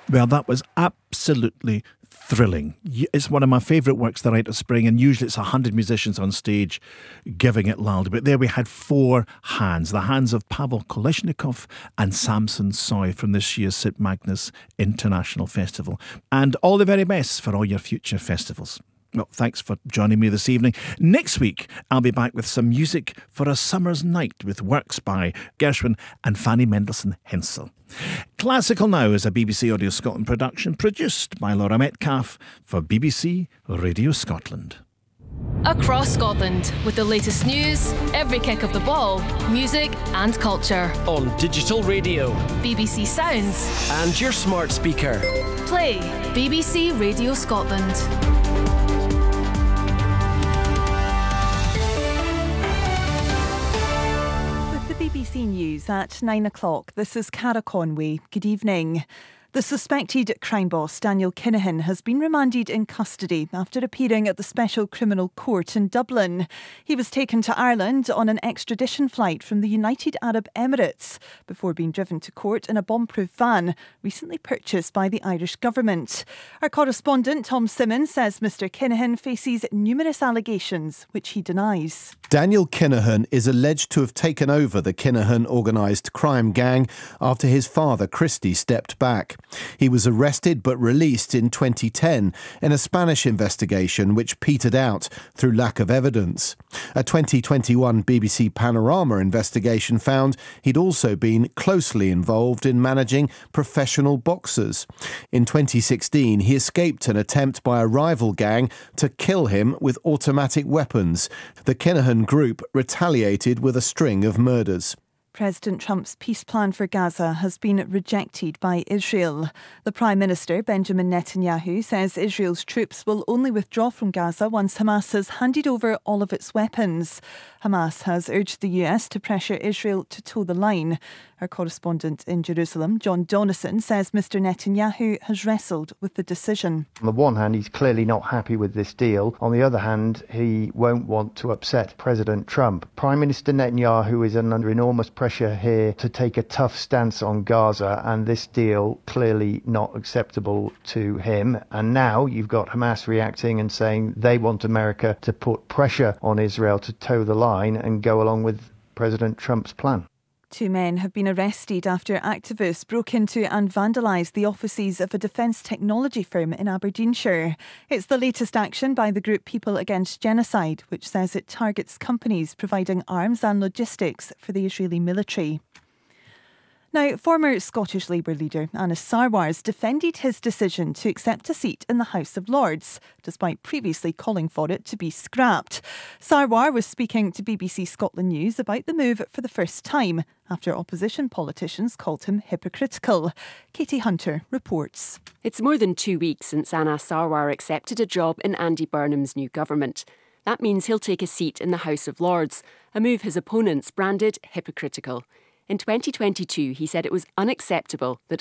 Well, that was absolutely thrilling. It's one of my favourite works, The Rite of Spring, and usually it's 100 musicians on stage giving it loud. But there we had four hands, the hands of Pavel Kolesnikov and Samson Soy from this year's St Magnus International Festival. And all the very best for all your future festivals. Well, thanks for joining me this evening. Next week, I'll be back with some music for a summer's night with works by Gershwin and Fanny Mendelssohn Hensel. Classical Now is a BBC Audio Scotland production produced by Laura Metcalf for BBC Radio Scotland. Across Scotland, with the latest news, every kick of the ball, music and culture. On digital radio, BBC Sounds, and your smart speaker. Play BBC Radio Scotland. BBC News at 9 o'clock. This is Cara Conway. Good evening. The suspected crime boss, Daniel Kinahan, has been remanded in custody after appearing at the Special Criminal Court in Dublin. He was taken to Ireland on an extradition flight from the United Arab Emirates before being driven to court in a bomb-proof van recently purchased by the Irish government. Our correspondent, Tom Simmons, says Mr Kinahan faces numerous allegations, which he denies. Daniel Kinahan is alleged to have taken over the Kinahan organised crime gang after his father, Christy, stepped back. He was arrested but released in 2010 in a Spanish investigation which petered out through lack of evidence. A 2021 BBC Panorama investigation found he'd also been closely involved in managing professional boxers. In 2016, he escaped an attempt by a rival gang to kill him with automatic weapons. The Kinahan group retaliated with a string of murders. President Trump's peace plan for Gaza has been rejected by Israel. The Prime Minister, Benjamin Netanyahu, says Israel's troops will only withdraw from Gaza once Hamas has handed over all of its weapons. Hamas has urged the US to pressure Israel to toe the line. Our correspondent in Jerusalem, John Donison, says Mr Netanyahu has wrestled with the decision. On the one hand, he's clearly not happy with this deal. On the other hand, he won't want to upset President Trump. Prime Minister Netanyahu is under enormous pressure here to take a tough stance on Gaza, and this deal clearly not acceptable to him. And now you've got Hamas reacting and saying they want America to put pressure on Israel to toe the line and go along with President Trump's plan. 2 men have been arrested after activists broke into and vandalised the offices of a defence technology firm in Aberdeenshire. It's the latest action by the group People Against Genocide, which says it targets companies providing arms and logistics for the Israeli military. Now, former Scottish Labour leader Anas Sarwar defended his decision to accept a seat in the House of Lords, despite previously calling for it to be scrapped. Sarwar was speaking to BBC Scotland News about the move for the first time, after opposition politicians called him hypocritical. Katie Hunter reports. It's more than 2 weeks since Anas Sarwar accepted a job in Andy Burnham's new government. That means he'll take a seat in the House of Lords, a move his opponents branded hypocritical. In 2022, he said it was unacceptable that